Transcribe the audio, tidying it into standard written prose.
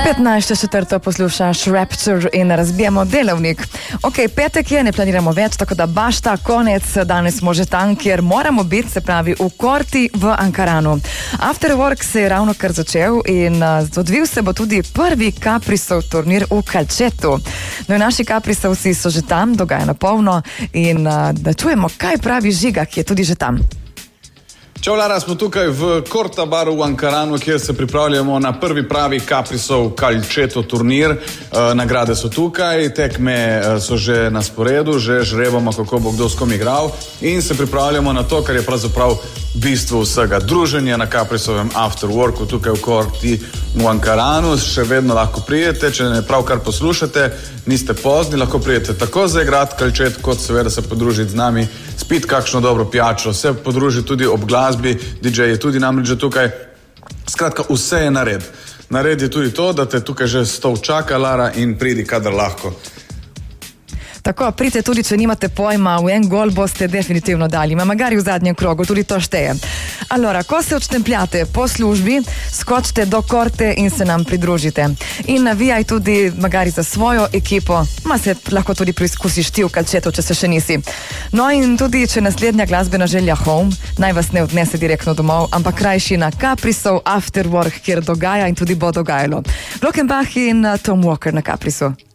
15:04 poslušaš Rapture in razbijamo delovnik. Ok, petek je, ne planiramo več, tako da bašta, konec, danes smo že tam, kjer moramo biti, se pravi v Korti v Ankaranu. After Work se je ravno kar začel in odvil se bo tudi prvi Caprisov turnir v Calcetu. No in naši Caprisovci so že tam, dogaja na polno in da čujemo, kaj pravi Žiga, ki je tudi že tam. Čau, Lara, smo tukaj v Korta baru v Ankaranu, kjer se pripravljamo na prvi pravi Caprisov Calceto turnir. Nagrade so tukaj, tekme so že na sporedu, že žrebamo, kako bo kdo s kom igral in se pripravljamo na to, kar je pravzaprav bistvo vsega. Druženje na Caprisovem After Worku tukaj v Korti v Ankaranu. Še vedno lahko prijete, če ne pravkar poslušate, niste pozni, lahko prijete tako zaigrati Calcet, kot seveda se podružiti z nami, spiti kakšno dobro pijačo, se podružiti tudi ob glasbi, DJ je tudi namreč že tukaj. Skratka, vse je nared. Nared je tudi to, da te tukaj že stol čaka, Lara, in pridi, kadar lahko. Tako, pridite tudi, če nimate pojma, v en gol boste definitivno dali, magari v zadnjem krogu, tudi to šteje. Allora, ko se odštempljate po službi, skočite do Korte in se nam pridružite. In navijaj tudi, magari za svojo ekipo, se lahko tudi preizkusiš ti v Calcetu, če se še nisi. No in tudi, če naslednja glasbena želja home, naj vas ne odnese direktno domov, ampak krajši na Caprisov After Work, kjer dogaja in tudi bo dogajalo. Glockenbach in Tom Walker na Caprisu.